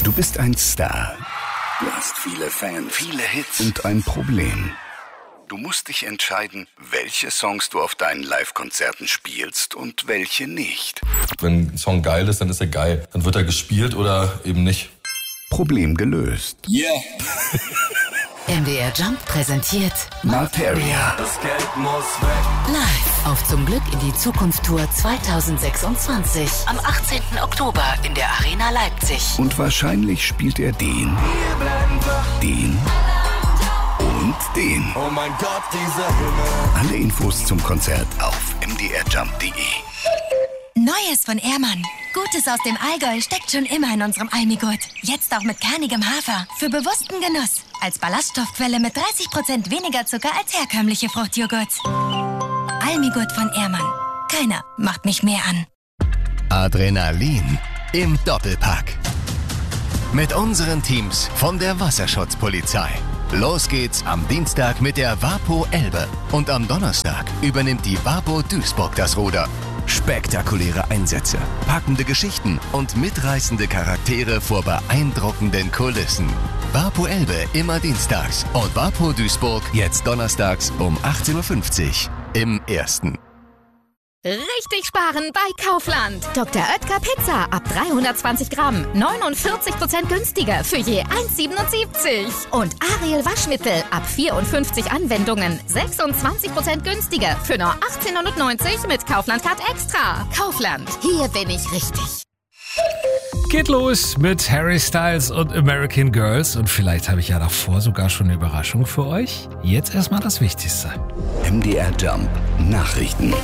Du bist ein Star. Du hast viele Fans, viele Hits und ein Problem. Du musst dich entscheiden, welche Songs du auf deinen Live-Konzerten spielst und welche nicht. Wenn ein Song geil ist, dann ist er geil. Dann wird er gespielt oder eben nicht. Problem gelöst. Yeah. MDR Jump präsentiert Materia. Das Geld muss weg. Live auf Zum Glück in die Zukunft Tour 2026 am 18. Oktober in der Arena Leipzig. Und wahrscheinlich spielt er den, den und den. Oh mein Gott, dieser Himmel. Alle Infos zum Konzert auf mdrjump.de. Neues von Ehrmann. Gutes aus dem Allgäu steckt schon immer in unserem Almigurt. Jetzt auch mit kernigem Hafer. Für bewussten Genuss. Als Ballaststoffquelle mit 30% weniger Zucker als herkömmliche Fruchtjoghurts. Almigurt von Ehrmann. Keiner macht mich mehr an. Adrenalin im Doppelpack. Mit unseren Teams von der Wasserschutzpolizei. Los geht's am Dienstag mit der Vapo Elbe. Und am Donnerstag übernimmt die Vapo Duisburg das Ruder. Spektakuläre Einsätze, packende Geschichten und mitreißende Charaktere vor beeindruckenden Kulissen. Vapo Elbe immer dienstags und Vapo Duisburg jetzt donnerstags um 18.50 Uhr im Ersten. Richtig sparen bei Kaufland. Dr. Oetker Pizza ab 320 Gramm. 49% günstiger für je 1,77. Und Ariel Waschmittel ab 54 Anwendungen. 26% günstiger für nur 18,90 mit Kaufland Card Extra. Kaufland, hier bin ich richtig. Geht los mit Harry Styles und American Girls. Und vielleicht habe ich ja davor sogar schon eine Überraschung für euch. Jetzt erstmal das Wichtigste. MDR Jump Nachrichten.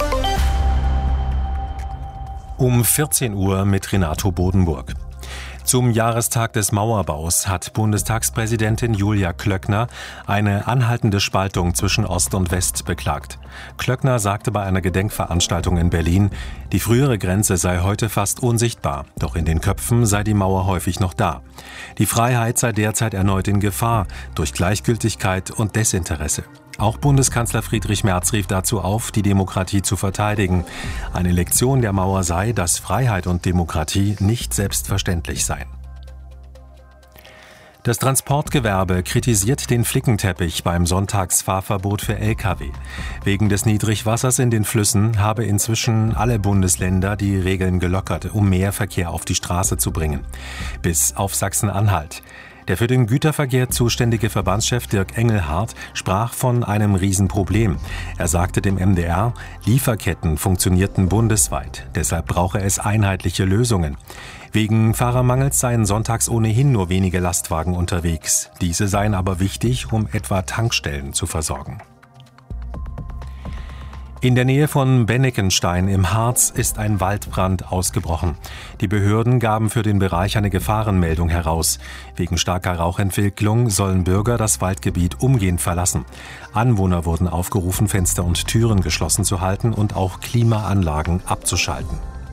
Um 14 Uhr mit Renato Bodenburg. Zum Jahrestag des Mauerbaus hat Bundestagspräsidentin Julia Klöckner eine anhaltende Spaltung zwischen Ost und West beklagt. Klöckner sagte bei einer Gedenkveranstaltung in Berlin, die frühere Grenze sei heute fast unsichtbar, doch in den Köpfen sei die Mauer häufig noch da. Die Freiheit sei derzeit erneut in Gefahr durch Gleichgültigkeit und Desinteresse. Auch Bundeskanzler Friedrich Merz rief dazu auf, die Demokratie zu verteidigen. Eine Lektion der Mauer sei, dass Freiheit und Demokratie nicht selbstverständlich seien. Das Transportgewerbe kritisiert den Flickenteppich beim Sonntagsfahrverbot für Lkw. Wegen des Niedrigwassers in den Flüssen habe inzwischen alle Bundesländer die Regeln gelockert, um mehr Verkehr auf die Straße zu bringen. Bis auf Sachsen-Anhalt. Der für den Güterverkehr zuständige Verbandschef Dirk Engelhardt sprach von einem Riesenproblem. Er sagte dem MDR, Lieferketten funktionierten bundesweit, deshalb brauche es einheitliche Lösungen. Wegen Fahrermangels seien sonntags ohnehin nur wenige Lastwagen unterwegs. Diese seien aber wichtig, um etwa Tankstellen zu versorgen. In der Nähe von Bennekenstein im Harz ist ein Waldbrand ausgebrochen. Die Behörden gaben für den Bereich eine Gefahrenmeldung heraus. Wegen starker Rauchentwicklung sollen Bürger das Waldgebiet umgehend verlassen. Anwohner wurden aufgerufen, Fenster und Türen geschlossen zu halten und auch Klimaanlagen abzuschalten.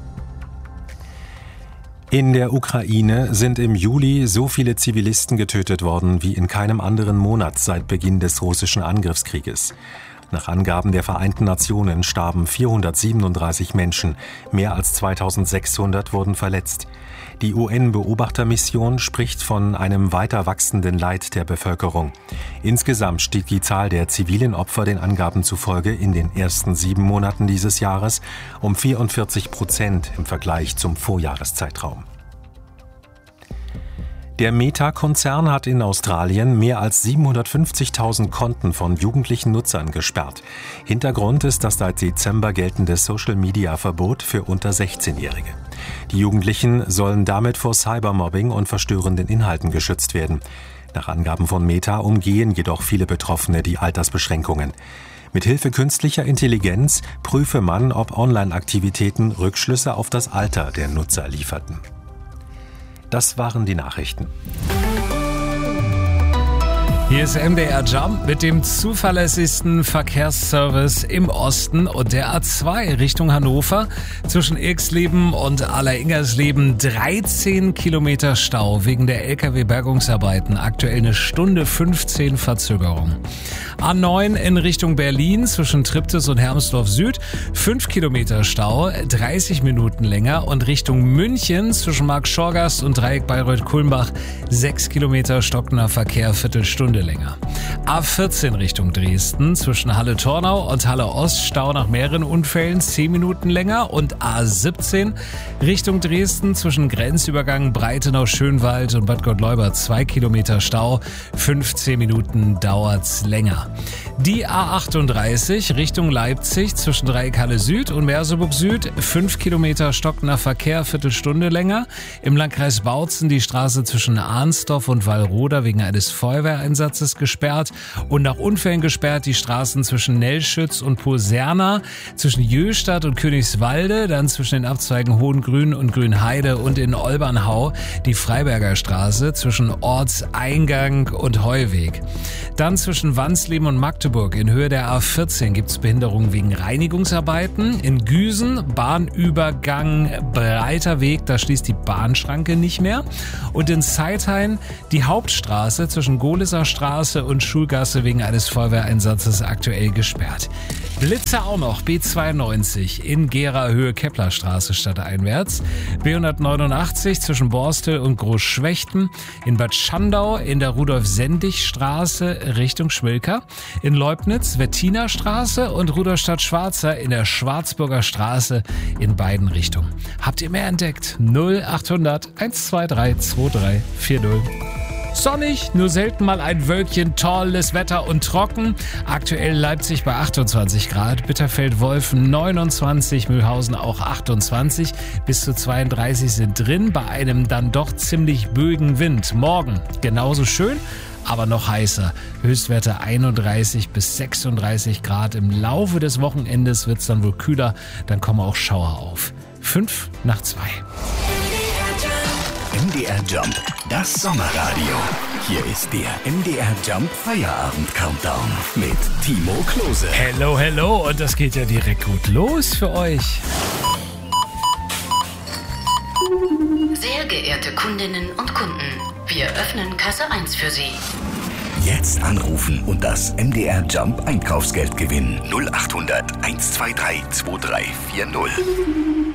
In der Ukraine sind im Juli so viele Zivilisten getötet worden wie in keinem anderen Monat seit Beginn des russischen Angriffskrieges. Nach Angaben der Vereinten Nationen starben 437 Menschen, mehr als 2600 wurden verletzt. Die UN-Beobachtermission spricht von einem weiter wachsenden Leid der Bevölkerung. Insgesamt stieg die Zahl der zivilen Opfer den Angaben zufolge in den ersten 7 Monaten dieses Jahres um 44% im Vergleich zum Vorjahreszeitraum. Der Meta-Konzern hat in Australien mehr als 750.000 Konten von jugendlichen Nutzern gesperrt. Hintergrund ist das seit Dezember geltende Social-Media-Verbot für unter 16-Jährige. Die Jugendlichen sollen damit vor Cybermobbing und verstörenden Inhalten geschützt werden. Nach Angaben von Meta umgehen jedoch viele Betroffene die Altersbeschränkungen. Mithilfe künstlicher Intelligenz prüfe man, ob Online-Aktivitäten Rückschlüsse auf das Alter der Nutzer lieferten. Das waren die Nachrichten. Hier ist MDR Jump mit dem zuverlässigsten Verkehrsservice im Osten und der A2 Richtung Hannover. Zwischen Irxleben und Alleringersleben 13 Kilometer Stau wegen der LKW-Bergungsarbeiten. Aktuell 1 Stunde 15 Verzögerung. A9 in Richtung Berlin zwischen Triptis und Hermsdorf Süd 5 Kilometer Stau, 30 Minuten länger. Und Richtung München zwischen Marktschorgast und Dreieck Bayreuth-Kulmbach 6 Kilometer stockender Verkehr, Viertelstunde länger. A14 Richtung Dresden zwischen Halle-Tornau und Halle-Ost Stau nach mehreren Unfällen 10 Minuten länger. Und A17 Richtung Dresden zwischen Grenzübergang Breitenau-Schönwald und Bad Gottleuba 2 Kilometer Stau, 15 Minuten dauert's länger. Die A38 Richtung Leipzig zwischen Dreieck Halle Süd und Merseburg Süd 5 Kilometer stockender Verkehr, Viertelstunde länger. Im Landkreis Bautzen die Straße zwischen Arnsdorf und Wallroda wegen eines Feuerwehreinsatzes gesperrt und nach Unfällen gesperrt die Straßen zwischen Nellschütz und Poserna, zwischen Jöstadt und Königswalde, dann zwischen den Abzweigen Hohengrün und Grünheide und in Olbernhau die Freiberger Straße zwischen Ortseingang und Heuweg. Dann zwischen Wansleben und Magdeburg in Höhe der A14 gibt es Behinderungen wegen Reinigungsarbeiten. In Güsen Bahnübergang Breiter Weg, da schließt die Bahnschranke nicht mehr. Und in Zeithain die Hauptstraße zwischen Gohlisser Straße und Schulgasse wegen eines Feuerwehreinsatzes aktuell gesperrt. Blitze auch noch, B92 in Gera Höhe Keplerstraße stadteinwärts, B189 zwischen Borstel und Großschwechten, in Bad Schandau in der Rudolf-Sendig-Straße Richtung Schmilka, in Leubnitz Wettiner-Straße und Rudolstadt-Schwarzer in der Schwarzburger Straße in beiden Richtungen. Habt ihr mehr entdeckt? 0800 123 2340. Sonnig, nur selten mal ein Wölkchen, tolles Wetter und trocken. Aktuell Leipzig bei 28 Grad, Bitterfeld-Wolfen 29, Mühlhausen auch 28, bis zu 32 sind drin, bei einem dann doch ziemlich böigen Wind. Morgen genauso schön, aber noch heißer. Höchstwerte 31 bis 36 Grad. Im Laufe des Wochenendes wird es dann wohl kühler, dann kommen auch Schauer auf. 5 nach 2. MDR Jump, das Sommerradio. Hier ist der MDR Jump Feierabend Countdown mit Timo Klose. Hello, hello, und das geht ja direkt gut los für euch. Sehr geehrte Kundinnen und Kunden, wir öffnen Kasse 1 für Sie. Jetzt anrufen und das MDR Jump Einkaufsgeld gewinnen. 0800 123 2340.